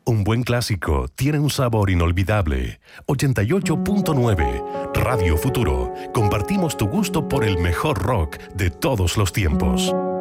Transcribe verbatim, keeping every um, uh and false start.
Un buen clásico tiene un sabor inolvidable. ochenta y ocho punto nueve Radio Futuro. Compartimos tu gusto por el mejor rock de todos los tiempos.